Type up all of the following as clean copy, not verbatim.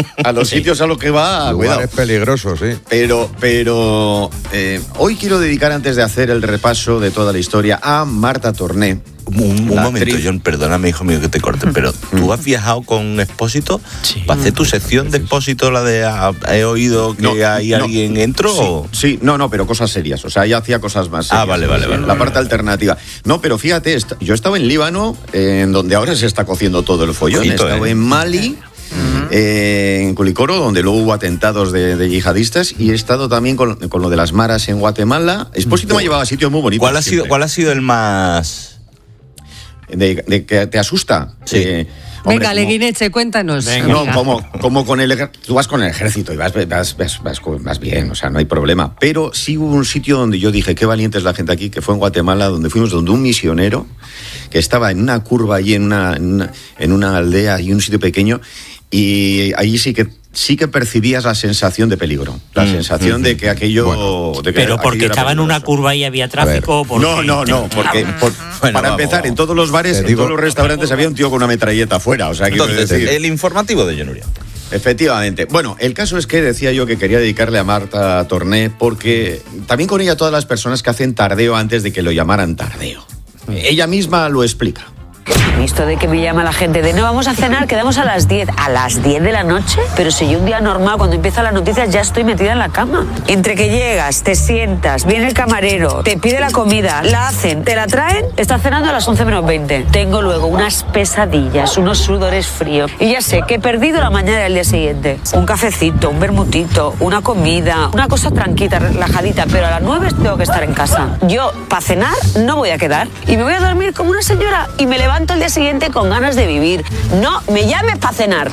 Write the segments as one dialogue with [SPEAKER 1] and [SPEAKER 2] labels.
[SPEAKER 1] a los sitios a los que va,
[SPEAKER 2] lugares
[SPEAKER 1] cuidado.
[SPEAKER 2] peligrosos, sí.
[SPEAKER 1] Pero hoy quiero dedicar, antes de hacer el repaso de toda la historia, a Marta Torné.
[SPEAKER 3] Un momento, John, perdóname, hijo mío, que te corte, pero ¿tú has viajado con Expósito?
[SPEAKER 4] Sí.
[SPEAKER 3] ¿Para hacer tu sección de Expósito, la de he oído que hay alguien entró?
[SPEAKER 1] Sí, no, pero cosas serias. O sea, ella hacía cosas más serias.
[SPEAKER 3] Vale.
[SPEAKER 1] La parte alternativa. No, pero fíjate, yo estaba en Líbano, en donde ahora se está cociendo todo el follón.
[SPEAKER 3] Ojito,
[SPEAKER 1] Estaba en Mali, en Culicoro, donde luego hubo atentados de yihadistas, y he estado también con lo de las maras en Guatemala. Expósito me ha llevado a sitios muy bonitos.
[SPEAKER 3] ¿Cuál ha sido el más...?
[SPEAKER 1] De que te asusta.
[SPEAKER 3] Sí.
[SPEAKER 5] Venga, Leguineche, cuéntanos.
[SPEAKER 1] No, como con el ejército. Tú vas con el ejército y vas bien, o sea, no hay problema. Pero sí hubo un sitio donde yo dije, qué valiente es la gente aquí, que fue en Guatemala, donde fuimos, donde un misionero que estaba en una curva allí en una aldea y un sitio pequeño, y allí sí que percibías la sensación de peligro, la sensación de que aquello...
[SPEAKER 4] Bueno,
[SPEAKER 1] de que
[SPEAKER 4] pero porque
[SPEAKER 1] aquello era
[SPEAKER 4] estaba en una
[SPEAKER 1] peligroso.
[SPEAKER 4] curva y había tráfico.
[SPEAKER 1] No, porque para empezar, en todos los bares, en todos los restaurantes había un tío con una metralleta afuera, o sea,
[SPEAKER 3] Entonces,
[SPEAKER 1] decir,
[SPEAKER 3] el informativo de John Uria.
[SPEAKER 1] efectivamente. Bueno, el caso es que decía yo que quería dedicarle a Marta Torné, porque también con ella todas las personas que hacen tardeo antes de que lo llamaran tardeo. Ella misma lo explica.
[SPEAKER 6] Esto de que me llama la gente de no, vamos a cenar, quedamos a las 10. ¿A las 10 de la noche? Pero si yo un día normal, cuando empiezan las noticias, ya estoy metida en la cama. Entre que llegas, te sientas, viene el camarero, te pide la comida, la hacen, te la traen, estás cenando a las 11 menos 20. Tengo luego unas pesadillas, unos sudores fríos. Y ya sé que he perdido la mañana del día siguiente. Un cafecito, un vermutito, una comida, una cosa tranquila, relajadita, pero a las 9 tengo que estar en casa. Yo, para cenar, no voy a quedar. Y me voy a dormir como una señora y me levanto el día siguiente con ganas de vivir. No me llames para cenar.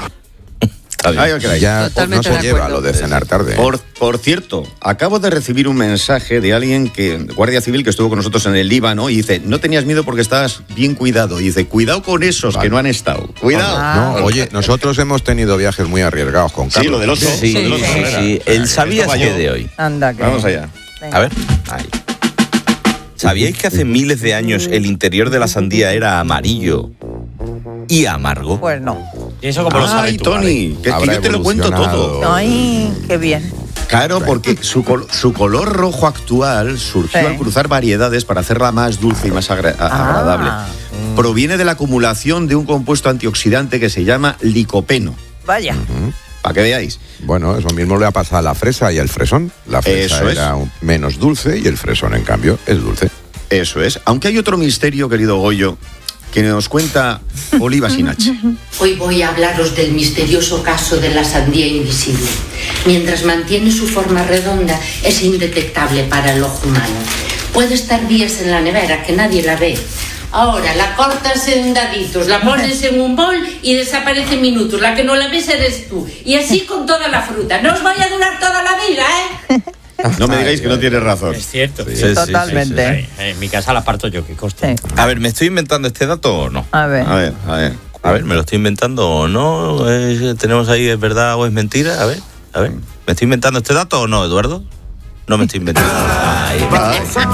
[SPEAKER 2] Ya
[SPEAKER 5] Totalmente
[SPEAKER 2] no se
[SPEAKER 5] de
[SPEAKER 2] lleva
[SPEAKER 5] acuerdo.
[SPEAKER 2] lo de cenar tarde.
[SPEAKER 1] Por cierto, acabo de recibir un mensaje de alguien Guardia Civil, que estuvo con nosotros en el Líbano, y dice, no tenías miedo porque estabas bien cuidado. Y dice, cuidado con esos que no han estado. Cuidado.
[SPEAKER 2] No, oye, nosotros hemos tenido viajes muy arriesgados con Carlos.
[SPEAKER 1] Sí, lo del oso.
[SPEAKER 3] Sí.
[SPEAKER 1] Lo del oso.
[SPEAKER 3] El sabías
[SPEAKER 1] Estaba
[SPEAKER 3] que
[SPEAKER 1] yo.
[SPEAKER 3] de hoy.
[SPEAKER 7] Anda, que...
[SPEAKER 1] Vamos allá.
[SPEAKER 3] A ver. Ahí. ¿Sabíais que hace miles de años el interior de la sandía era amarillo y amargo?
[SPEAKER 7] Pues no.
[SPEAKER 4] ¿Y eso cómo lo sabes
[SPEAKER 1] Ay,
[SPEAKER 4] tú,
[SPEAKER 1] Tony, que
[SPEAKER 2] Habrá
[SPEAKER 1] yo te lo cuento
[SPEAKER 2] evolucionado.
[SPEAKER 1] todo.
[SPEAKER 7] Ay, qué bien.
[SPEAKER 1] Claro, porque su color rojo actual surgió
[SPEAKER 7] Sí.
[SPEAKER 1] al cruzar variedades para hacerla más dulce y más agradable. Proviene de la acumulación de un compuesto antioxidante que se llama licopeno.
[SPEAKER 7] Vaya.
[SPEAKER 1] Para que veáis.
[SPEAKER 2] Bueno, eso mismo le ha pasado a la fresa y al fresón. La fresa
[SPEAKER 1] Eso es.
[SPEAKER 2] era menos dulce y el fresón, en cambio, es dulce.
[SPEAKER 1] Eso es. Aunque hay otro misterio, querido Goyo, que nos cuenta Oliva Sinache.
[SPEAKER 8] Hoy voy a hablaros del misterioso caso de la sandía invisible. Mientras mantiene su forma redonda, es indetectable para el ojo humano. Puede estar días en la nevera que nadie la ve. Ahora la cortas en daditos, la pones en un bol y desaparece en minutos. La que no la ves eres tú. Y así con toda la fruta. No os vaya a durar toda la vida, ¿eh?
[SPEAKER 1] No me digáis que no tienes razón.
[SPEAKER 4] Es cierto.
[SPEAKER 3] Sí,
[SPEAKER 7] Totalmente.
[SPEAKER 4] Sí, en mi casa la parto yo, que coste.
[SPEAKER 7] Sí.
[SPEAKER 3] A ver, ¿me estoy inventando este dato o no?
[SPEAKER 7] A ver.
[SPEAKER 1] A ver.
[SPEAKER 3] ¿me lo estoy inventando o no? ¿Tenemos ahí, es verdad o es mentira? A ver. ¿Me estoy inventando este dato o no, Eduardo? No me estoy inventando. Ahí va.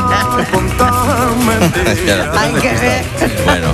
[SPEAKER 7] Hay que ver.
[SPEAKER 3] Bueno,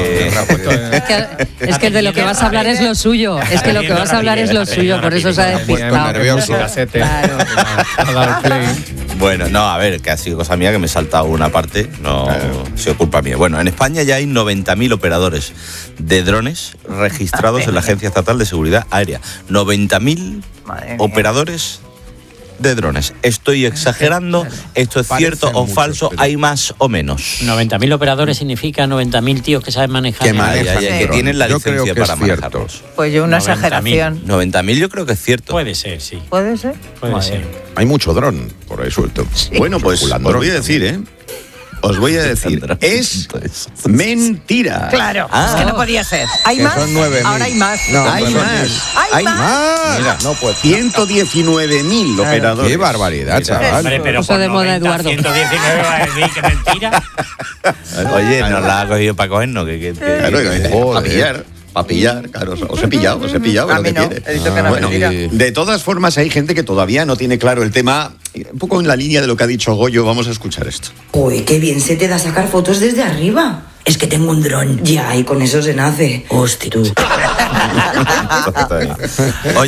[SPEAKER 5] Es que de lo que vas a hablar es lo suyo. Es que lo que vas a hablar es lo suyo, por eso se ha despistado.
[SPEAKER 2] nervioso.
[SPEAKER 5] Claro.
[SPEAKER 3] bueno, no, a ver, que ha sido cosa mía que me he saltado una parte, no ha sido culpa mía. Bueno, en España ya hay 90.000 operadores de drones registrados en la Agencia Estatal de Seguridad Aérea. 90.000
[SPEAKER 7] Madre mía.
[SPEAKER 3] operadores de drones. ¿Estoy exagerando? ¿Esto es cierto o
[SPEAKER 2] muchos,
[SPEAKER 3] falso?
[SPEAKER 2] pero-
[SPEAKER 3] ¿Hay más o menos?
[SPEAKER 4] 90.000 operadores significa 90.000 tíos que saben manejar.
[SPEAKER 2] Que
[SPEAKER 4] el-
[SPEAKER 2] manejan
[SPEAKER 3] que
[SPEAKER 2] drones.
[SPEAKER 3] tienen la
[SPEAKER 2] Yo creo
[SPEAKER 3] licencia
[SPEAKER 2] que
[SPEAKER 3] para
[SPEAKER 2] es cierto.
[SPEAKER 3] manejarlos.
[SPEAKER 7] Pues yo una
[SPEAKER 4] 90.000.
[SPEAKER 7] exageración.
[SPEAKER 3] 90.000 yo creo que es cierto.
[SPEAKER 4] Puede ser, sí.
[SPEAKER 7] ¿Puede ser?
[SPEAKER 4] Puede
[SPEAKER 7] Madre
[SPEAKER 4] ser.
[SPEAKER 7] mía.
[SPEAKER 2] Hay mucho dron por ahí suelto.
[SPEAKER 1] Bueno, pues os
[SPEAKER 2] Circulando
[SPEAKER 1] voy a
[SPEAKER 2] dron.
[SPEAKER 1] decir, ¿eh? Os voy a decir, es mentira.
[SPEAKER 7] Claro,
[SPEAKER 3] Ah.
[SPEAKER 7] es que no podía ser. ¿Hay
[SPEAKER 2] Que
[SPEAKER 7] más?
[SPEAKER 2] son 9.000.
[SPEAKER 7] Ahora hay más.
[SPEAKER 2] No,
[SPEAKER 1] Hay
[SPEAKER 2] pues
[SPEAKER 1] más.
[SPEAKER 7] ¿Hay más?
[SPEAKER 2] Mira, no, pues
[SPEAKER 1] 119.000 operadores.
[SPEAKER 2] qué barbaridad, chaval.
[SPEAKER 4] Hombre, pero
[SPEAKER 5] Puso
[SPEAKER 4] por
[SPEAKER 5] de moda
[SPEAKER 4] 90,
[SPEAKER 5] Eduardo.
[SPEAKER 4] 119 va a decir que mentira.
[SPEAKER 3] Oye, nos la ha cogido para cogernos.
[SPEAKER 1] Claro,
[SPEAKER 2] Joder.
[SPEAKER 1] para pillar, claro. Os he pillado,
[SPEAKER 7] A
[SPEAKER 1] lo
[SPEAKER 7] mí
[SPEAKER 1] que
[SPEAKER 7] no,
[SPEAKER 1] quiere.
[SPEAKER 7] he dicho que era
[SPEAKER 1] Bueno,
[SPEAKER 7] mentira.
[SPEAKER 1] de todas formas, hay gente que todavía no tiene claro el tema. Un poco en la línea de lo que ha dicho Goyo, vamos a escuchar esto.
[SPEAKER 9] Uy, qué bien se te da sacar fotos desde arriba. Es que tengo un dron ya y con eso se nace. Hostia, tú.
[SPEAKER 3] Oye,